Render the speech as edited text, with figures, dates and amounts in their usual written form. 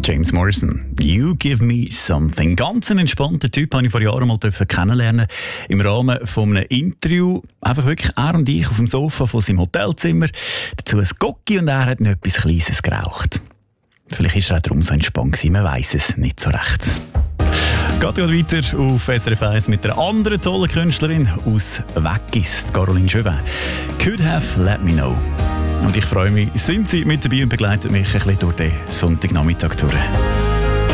James Morrison. You give me something. Ganz ein entspannter Typ, habe ich vor Jahren mal kennenlernen im Rahmen von einem Interview. Einfach wirklich er und ich auf dem Sofa von seinem Hotelzimmer. Dazu ein Gocki und er hat noch etwas Kleines geraucht. Vielleicht war er auch darum so entspannt gewesen, man weiss es nicht so recht. Geht weiter auf SRF 1 mit einer anderen tollen Künstlerin aus Weggist, Caroline Chauvin. Could have let me know. Und ich freue mich, sind Sie mit dabei und begleiten mich ein bisschen durch den Sonntagnachmittag durch.